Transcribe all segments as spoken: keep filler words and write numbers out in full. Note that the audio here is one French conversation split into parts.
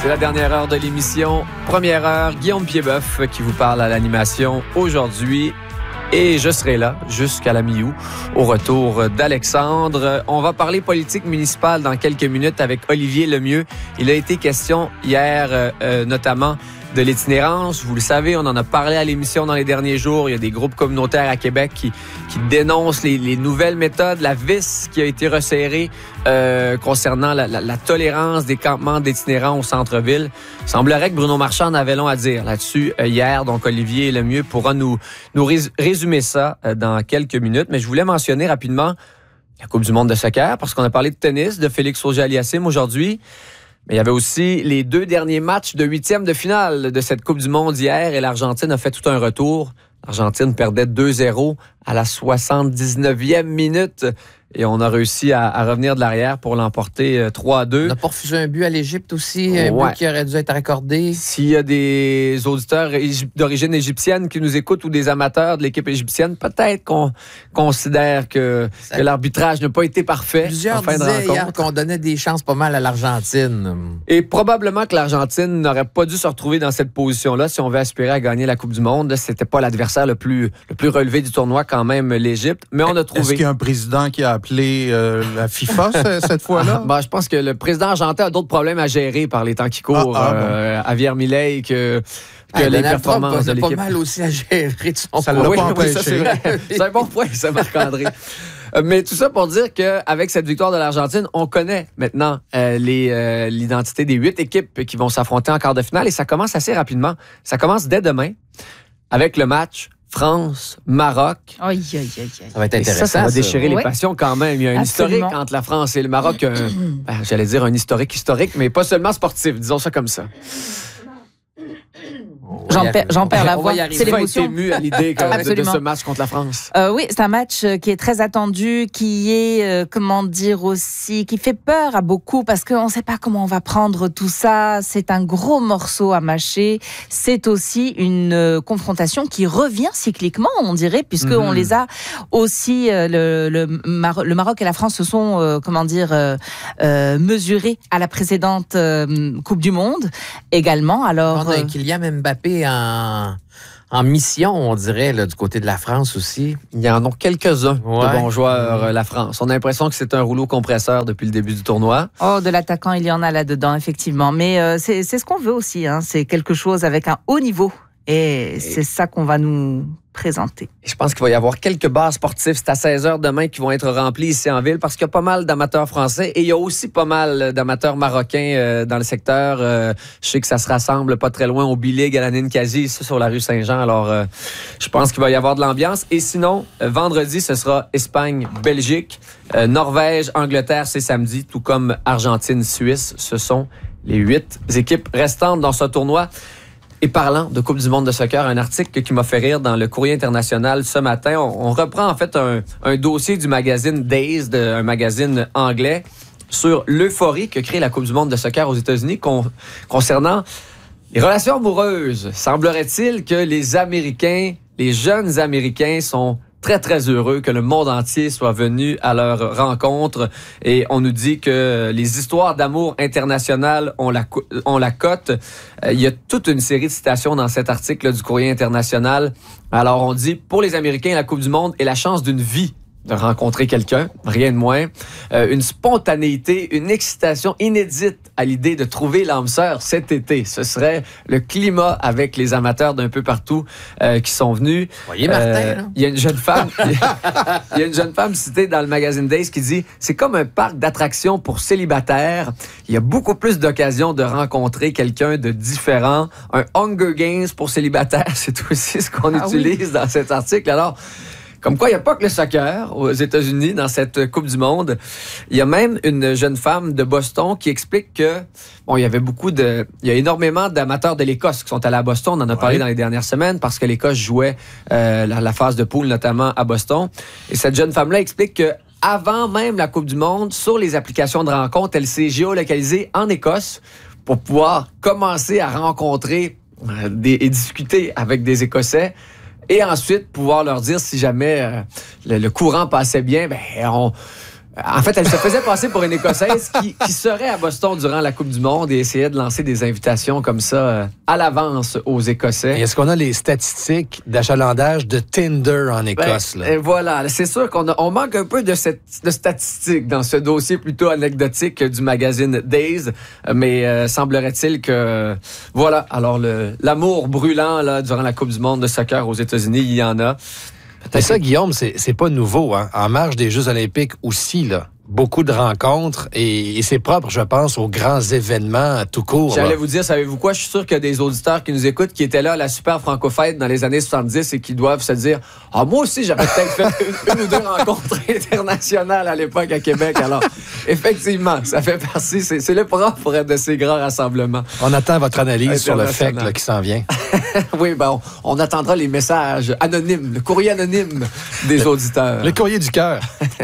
C'est la dernière heure de l'émission. Première heure, Guillaume Piedboeuf qui vous parle à l'animation aujourd'hui. Et je serai là jusqu'à la mi-août au retour d'Alexandre. On va parler politique municipale dans quelques minutes avec Olivier Lemieux. Il a été question hier euh, euh, notamment de l'itinérance. Vous le savez, on en a parlé à l'émission dans les derniers jours. Il y a des groupes communautaires à Québec qui, qui dénoncent les, les nouvelles méthodes, la vis qui a été resserrée euh, concernant la, la, la tolérance des campements d'itinérants au centre-ville. Il semblerait que Bruno Marchand en avait long à dire là-dessus euh, hier. Donc, Olivier Lemieux pourra nous, nous rés- résumer ça euh, dans quelques minutes. Mais je voulais mentionner rapidement la Coupe du monde de soccer parce qu'on a parlé de tennis, de Félix Auger-Aliassime aujourd'hui. Mais il y avait aussi les deux derniers matchs de huitième de finale de cette Coupe du monde hier et l'Argentine a fait tout un retour. L'Argentine perdait deux zéro à la soixante-dix-neuvième minute et on a réussi à, à revenir de l'arrière pour l'emporter trois à deux. On a pas refusé un but à l'Égypte aussi, un ouais. but qui aurait dû être accordé. S'il y a des auditeurs d'origine égyptienne qui nous écoutent ou des amateurs de l'équipe égyptienne, peut-être qu'on considère que, que l'arbitrage n'a pas été parfait. Plusieurs en fin disaient de hier qu'on donnait des chances pas mal à l'Argentine. Et probablement que l'Argentine n'aurait pas dû se retrouver dans cette position-là si on veut aspirer à gagner la Coupe du monde. C'était pas l'adversaire le plus, le plus relevé du tournoi quand même, l'Égypte. Mais on a trouvé... Est-ce qu'il y a un président qui a appelé euh, la FIFA cette fois-là? Ben, je pense que le président argentin a d'autres problèmes à gérer par les temps qui courent. Ah, ah, euh, bon. Javier Milei que... que ah, les Donald performances Trump, de l'équipe. pas mal aussi à gérer de son Ça l'a oui, pas oui, ça, empêché. c'est vrai. C'est un bon point, ça, Marc-André. Mais tout ça pour dire qu'avec cette victoire de l'Argentine, on connaît maintenant euh, les, euh, l'identité des huit équipes qui vont s'affronter en quart de finale et ça commence assez rapidement. Ça commence dès demain avec le match France-Maroc. Aïe, aïe, aïe, aïe. Ça va être Et intéressant. ça, ça va ça. déchirer les Ouais. passions quand même. Il y a un Absolument. historique entre la France et le Maroc. Un, ben, j'allais dire un historique historique, mais pas seulement sportif, disons ça comme ça. J'en perds, j'en perds la On voix. va y arriver. C'est Tu vas être l'émotion. ému à l'idée que- de, de Absolument. ce match contre la France. Euh, oui, c'est un match euh, qui est très attendu, qui est, euh, comment dire aussi, qui fait peur à beaucoup parce qu'on ne sait pas comment on va prendre tout ça. C'est un gros morceau à mâcher. C'est aussi une euh, confrontation qui revient cycliquement, on dirait, puisqu'on Mhm. les a aussi, euh, le, le, Mar- le Maroc et la France se sont, euh, comment dire, euh, euh, mesurés à la précédente euh, Coupe du Monde également. Alors, On a euh, un Kylian Mbappé en, en mission, on dirait, là, du côté de la France aussi. Il y en a quelques-uns Ouais. de bons joueurs, euh, la France. On a l'impression que c'est un rouleau compresseur depuis le début du tournoi. Oh, de l'attaquant, il y en a là-dedans, effectivement. Mais euh, c'est, c'est ce qu'on veut aussi. Hein. C'est quelque chose avec un haut niveau. Et, Et c'est ça qu'on va nous présenter. Et je pense qu'il va y avoir quelques bars sportifs. C'est à seize heures demain qui vont être remplis ici en ville parce qu'il y a pas mal d'amateurs français et il y a aussi pas mal d'amateurs marocains euh, dans le secteur. Euh, je sais que ça se rassemble pas très loin au B-League à la Ninkasi, ici sur la rue Saint-Jean. Alors, euh, je pense qu'il va y avoir de l'ambiance. Et sinon, euh, vendredi, ce sera Espagne-Belgique. Euh, Norvège-Angleterre, c'est samedi, tout comme Argentine-Suisse. Ce sont les huit équipes restantes dans ce tournoi. Et parlant de Coupe du monde de soccer, un article qui m'a fait rire dans le Courrier international ce matin. On, on reprend en fait un, un dossier du magazine Dazed, un magazine anglais, sur l'euphorie que crée la Coupe du monde de soccer aux États-Unis con, concernant les relations amoureuses. Semblerait-il que les Américains, les jeunes Américains sont très, très heureux que le monde entier soit venu à leur rencontre. Et on nous dit que les histoires d'amour internationales ont la, ont la cote. Euh, il y a toute une série de citations dans cet article là, du Courrier international. Alors, on dit, pour les Américains, la Coupe du monde est la chance d'une vie de rencontrer quelqu'un, rien de moins. Euh, une spontanéité, une excitation inédite à l'idée de trouver l'âme sœur cet été. Ce serait le climat avec les amateurs d'un peu partout euh, qui sont venus. Voyez Martin, Euh, là. Il y a une jeune femme, il y a une jeune femme citée dans le magazine Days qui dit « C'est comme un parc d'attractions pour célibataires. Il y a beaucoup plus d'occasions de rencontrer quelqu'un de différent. Un Hunger Games pour célibataires, c'est aussi ce qu'on Ah utilise oui. dans cet article. Alors, comme quoi, il n'y a pas que le soccer aux États-Unis dans cette Coupe du monde. Il y a même une jeune femme de Boston qui explique que, bon, il y avait beaucoup de, il y a énormément d'amateurs de l'Écosse qui sont allés à Boston. On en a parlé ouais. dans les dernières semaines parce que l'Écosse jouait euh, la, la phase de poule, notamment à Boston. Et cette jeune femme-là explique que avant même la Coupe du monde, sur les applications de rencontre, elle s'est géolocalisée en Écosse pour pouvoir commencer à rencontrer euh, des, et discuter avec des Écossais. Et ensuite, pouvoir leur dire si jamais euh, le, le courant passait bien, ben on, En fait, elle se faisait passer pour une Écossaise qui, qui serait à Boston durant la Coupe du Monde et essayait de lancer des invitations comme ça euh, à l'avance aux Écossais. Et est-ce qu'on a les statistiques d'achalandage de Tinder en Écosse? Ben, là? et voilà, c'est sûr qu'on a, on manque un peu de, cette, de statistiques dans ce dossier plutôt anecdotique du magazine Days, mais euh, semblerait-il que, voilà, alors le, l'amour brûlant là, durant la Coupe du Monde de soccer aux États-Unis, il y en a. Mais ça, Guillaume, c'est, c'est pas nouveau. Hein? En marge des Jeux olympiques aussi, là. Beaucoup de rencontres et, et c'est propre, je pense, aux grands événements tout court. J'allais là. vous dire, savez-vous quoi? Je suis sûr qu'il y a des auditeurs qui nous écoutent qui étaient là à la Super Franco-Fête dans les années soixante-dix et qui doivent se dire « Ah, moi aussi, j'avais peut-être fait une, une ou deux rencontres internationales à l'époque à Québec. » Alors, effectivement, ça fait partie, c'est, c'est le propre de ces grands rassemblements. On attend votre analyse sur le F E C là, qui s'en vient. Oui, ben, on, on attendra les messages anonymes, le courrier anonyme des le, auditeurs. Le courrier du cœur.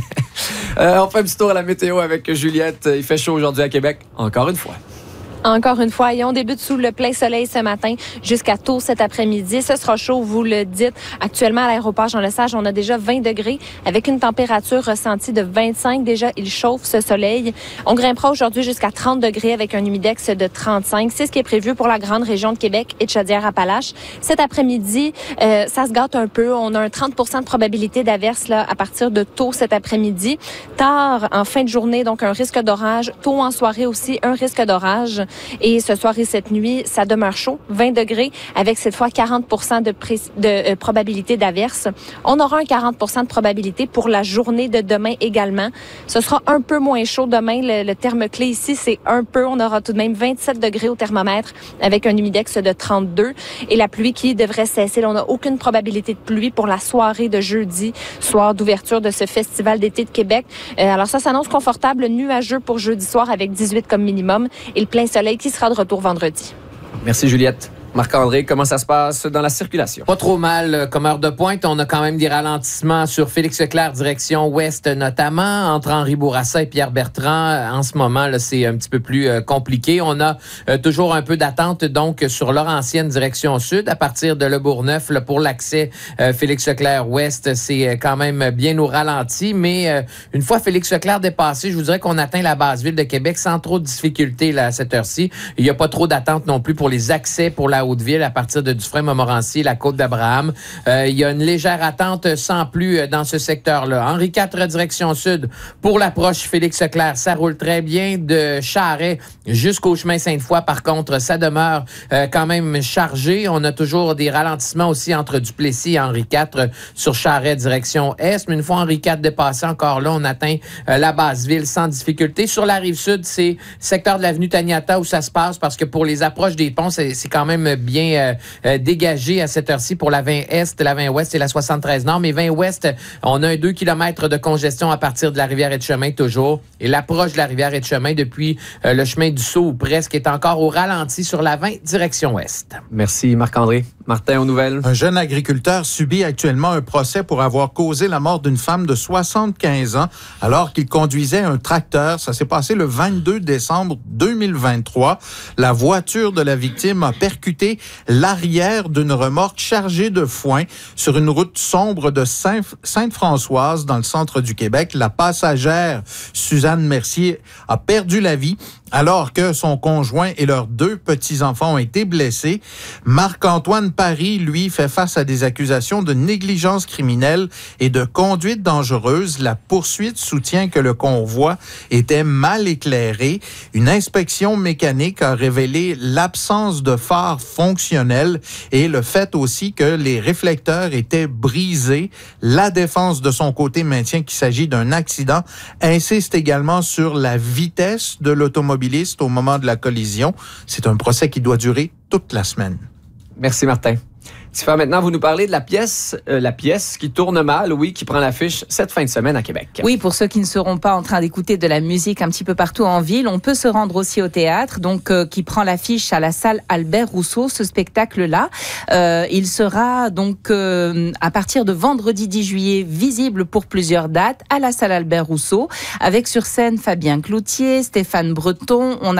euh, on fait un petit tour à la météo avec Juliette. Il fait chaud aujourd'hui à Québec, encore une fois. Encore une fois, et on débute sous le plein soleil ce matin jusqu'à tôt cet après-midi. Ce sera chaud, vous le dites. Actuellement, à l'aéroport Jean-Lesage, on a déjà vingt degrés avec une température ressentie de vingt-cinq. Déjà, il chauffe ce soleil. On grimpera aujourd'hui jusqu'à trente degrés avec un humidex de trente-cinq. C'est ce qui est prévu pour la grande région de Québec et de Chaudière-Appalaches. Cet après-midi, euh, ça se gâte un peu. On a un trente pour cent de probabilité d'averse là, à partir de tôt cet après-midi. Tard, en fin de journée, donc un risque d'orage. Tôt en soirée aussi, un risque d'orage. Et ce soir et cette nuit, ça demeure chaud, vingt degrés, avec cette fois quarante pour cent de, pré- de euh, probabilité d'averse. On aura un quarante pour cent de probabilité pour la journée de demain également. Ce sera un peu moins chaud demain. Le, le terme clé ici, c'est un peu. On aura tout de même vingt-sept degrés au thermomètre avec un humidex de trente-deux. Et la pluie qui devrait cesser. Là, on n'a aucune probabilité de pluie pour la soirée de jeudi, soir d'ouverture de ce festival d'été de Québec. Euh, alors ça s'annonce confortable, nuageux pour jeudi soir avec dix-huit comme minimum et le plein soleil qui sera de retour vendredi. Merci Juliette. Marc-André, comment ça se passe dans la circulation? Pas trop mal euh, comme heure de pointe. On a quand même des ralentissements sur Félix-Leclerc, direction ouest notamment, entre Henri Bourassa et Pierre Bertrand. En ce moment, là, c'est un petit peu plus euh, compliqué. On a euh, toujours un peu d'attente donc sur Laurentienne, direction sud, à partir de Le Bourgneuf là, pour l'accès euh, Félix-Leclerc ouest. C'est euh, quand même bien au ralenti, mais euh, une fois Félix-Leclerc dépassé, je vous dirais qu'on atteint la base ville de Québec sans trop de difficultés là, à cette heure-ci. Il n'y a pas trop d'attente non plus pour les accès pour la Haute-Ville à partir de Dufresne-Montmorency, la Côte d'Abraham. Euh, il y a une légère attente sans plus dans ce secteur-là. Henri quatre, direction sud, pour l'approche Félix-Leclerc, ça roule très bien de Charest jusqu'au chemin Sainte-Foy. Par contre, ça demeure euh, quand même chargé. On a toujours des ralentissements aussi entre Duplessis et Henri quatre sur Charest, direction est. Mais une fois Henri quatre dépassé, encore là, on atteint euh, la Basse-Ville sans difficulté. Sur la Rive-Sud, c'est secteur de l'avenue Taniata où ça se passe parce que pour les approches des ponts, c'est, c'est quand même bien euh, euh, dégagé à cette heure-ci pour la vingt Est, la vingt Ouest et la soixante-treize Nord. Mais vingt Ouest, on a un deux kilomètres de congestion à partir de la Rivière-et-de-Chemin toujours. Et l'approche de la Rivière-et-de-Chemin depuis euh, le chemin du Sceau ou presque est encore au ralenti sur la vingt direction Ouest. Merci Marc-André. Martin, aux nouvelles. Un jeune agriculteur subit actuellement un procès pour avoir causé la mort d'une femme de soixante-quinze ans alors qu'il conduisait un tracteur. Ça s'est passé le vingt-deux décembre deux mille vingt-trois. La voiture de la victime a percuté l'arrière d'une remorque chargée de foin sur une route sombre de Saint- Sainte-Françoise dans le centre du Québec. La passagère Suzanne Mercier a perdu la vie alors que son conjoint et leurs deux petits-enfants ont été blessés. Marc-Antoine Paris, lui, fait face à des accusations de négligence criminelle et de conduite dangereuse. La poursuite soutient que le convoi était mal éclairé. Une inspection mécanique a révélé l'absence de phare fonctionnel et le fait aussi que les réflecteurs étaient brisés. La défense de son côté maintient qu'il s'agit d'un accident, insiste également sur la vitesse de l'automobile au moment de la collision. C'est un procès qui doit durer toute la semaine. Merci Martin. Tifa, maintenant, vous nous parlez de la pièce, euh, la pièce qui tourne mal, oui, qui prend l'affiche cette fin de semaine à Québec. Oui, pour ceux qui ne seront pas en train d'écouter de la musique un petit peu partout en ville, on peut se rendre aussi au théâtre, donc euh, qui prend l'affiche à la salle Albert Rousseau, ce spectacle-là. Euh, il sera donc euh, à partir de vendredi dix juillet visible pour plusieurs dates à la salle Albert Rousseau, avec sur scène Fabien Cloutier, Stéphane Breton. On a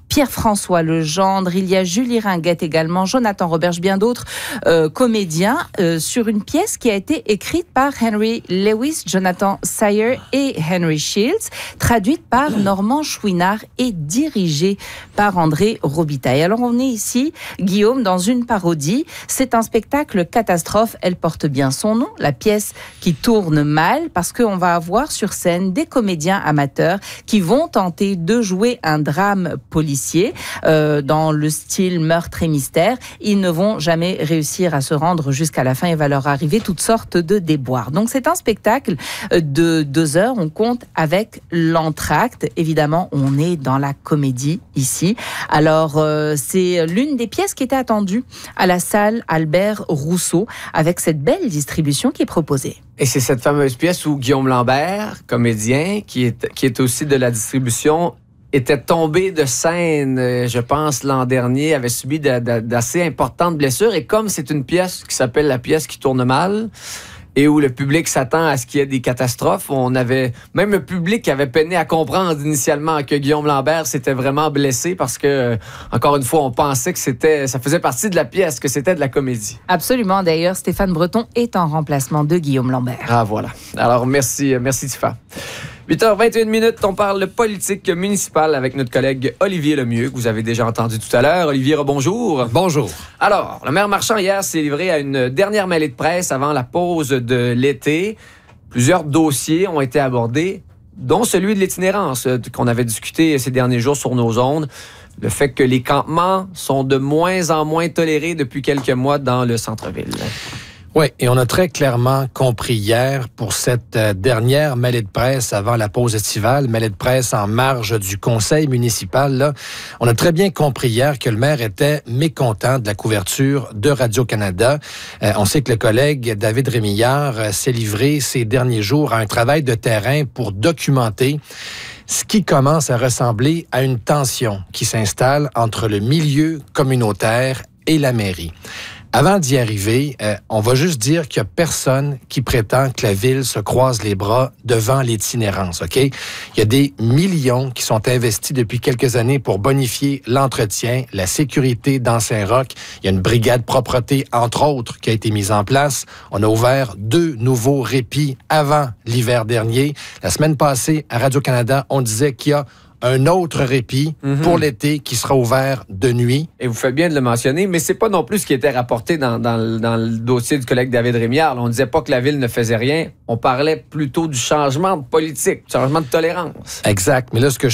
Pierre-François Legendre, il y a Julie Ringuette également, Jonathan Roberge, bien d'autres euh, comédiens euh, sur une pièce qui a été écrite par Henry Lewis, Jonathan Sayer et Henry Shields, traduite par Normand Chouinard et dirigée par André Robitaille. Alors on est ici, Guillaume, dans une parodie. C'est un spectacle catastrophe, elle porte bien son nom, la pièce qui tourne mal parce qu'on va avoir sur scène des comédiens amateurs qui vont tenter de jouer un drame policier euh, dans le style meurtre et mystère. Ils ne vont jamais réussir à se rendre jusqu'à la fin. Il va leur arriver toutes sortes de déboires. Donc c'est un spectacle de deux heures. On compte avec l'entracte. Évidemment, on est dans la comédie ici. Alors euh, c'est l'une des pièces qui était attendue à la salle Albert Rousseau avec cette belle distribution qui est proposée. Et c'est cette fameuse pièce où Guillaume Lambert, comédien, qui est, qui est aussi de la distribution, était tombé de scène, je pense, l'an dernier, avait subi de, de, d'assez importantes blessures. Et comme c'est une pièce qui s'appelle la pièce qui tourne mal, et où le public s'attend à ce qu'il y ait des catastrophes, on avait, même le public avait peiné à comprendre initialement que Guillaume Lambert s'était vraiment blessé parce que, encore une fois, on pensait que c'était, ça faisait partie de la pièce, que c'était de la comédie. Absolument. D'ailleurs, Stéphane Breton est en remplacement de Guillaume Lambert. Ah, voilà. Alors, merci, merci Tifa. huit heures vingt et une minutes, on parle de politique municipale avec notre collègue Olivier Lemieux, que vous avez déjà entendu tout à l'heure. Olivier, bonjour. Bonjour. Alors, le maire Marchand, hier, s'est livré à une dernière mêlée de presse avant la pause de l'été. Plusieurs dossiers ont été abordés, dont celui de l'itinérance qu'on avait discuté ces derniers jours sur nos ondes. Le fait que les campements sont de moins en moins tolérés depuis quelques mois dans le centre-ville. Oui, et on a très clairement compris hier pour cette euh, dernière mêlée de presse avant la pause estivale, mêlée de presse en marge du conseil municipal, là, on a très bien compris hier que le maire était mécontent de la couverture de Radio-Canada. Euh, on sait que le collègue David Rémillard euh, s'est livré ces derniers jours à un travail de terrain pour documenter ce qui commence à ressembler à une tension qui s'installe entre le milieu communautaire et la mairie. Avant d'y arriver, euh, on va juste dire qu'il n'y a personne qui prétend que la ville se croise les bras devant l'itinérance, OK? Il y a des millions qui sont investis depuis quelques années pour bonifier l'entretien, la sécurité dans Saint-Roch. Il y a une brigade propreté, entre autres, qui a été mise en place. On a ouvert deux nouveaux répits avant l'hiver dernier. La semaine passée, à Radio-Canada, on disait qu'il y a un autre répit mm-hmm. pour l'été qui sera ouvert de nuit. Et vous faites bien de le mentionner, mais c'est pas non plus ce qui était rapporté dans, dans, le, dans le dossier du collègue David Rémillard. On disait pas que la ville ne faisait rien. On parlait plutôt du changement de politique, du changement de tolérance. Exact. Mais là, ce que je